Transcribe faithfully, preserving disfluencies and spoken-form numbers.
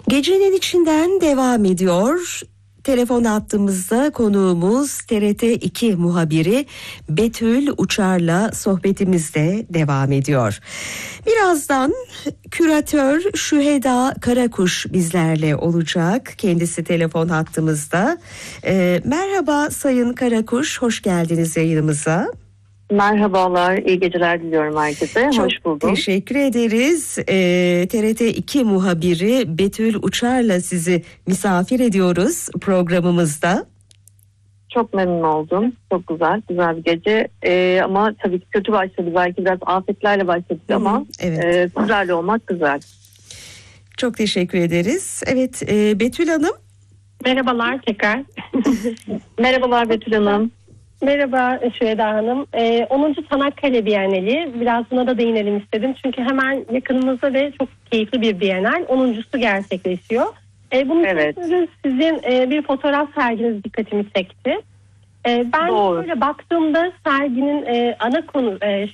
Gecenin içinden devam ediyor. Telefon attığımızda konuğumuz T R T iki muhabiri Betül Uçar'la sohbetimizde devam ediyor. Birazdan küratör Şüheda Karakuş bizlerle olacak. Kendisi telefon hattımızda. Ee, merhaba Sayın Karakuş, hoş geldiniz yayınımıza. Merhabalar, iyi geceler diliyorum herkese. Çok hoş buldum. Teşekkür ederiz. Ee, T R T iki muhabiri Betül Uçar'la sizi misafir ediyoruz programımızda. Çok memnun oldum. Çok güzel, güzel bir gece. Ee, ama tabii ki kötü başladı. Belki biraz afetlerle başladık Hı hı, ama evet. e, sizlerle olmak güzel. Çok teşekkür ederiz. Evet, e, Betül Hanım. Merhabalar tekrar. Merhabalar Betül Hanım. Merhaba Şüheda Hanım. Ee, onuncu Çanakkale Bienali. Biraz buna da değinelim istedim. Çünkü hemen yakınımızda ve çok keyifli bir Bienal. onuncusu gerçekleşiyor. Ee, bunun Evet. içerisinde sizin e, bir fotoğraf serginiz dikkatimi çekti. Ee, ben Doğru. böyle baktığımda serginin e, ana konu, e,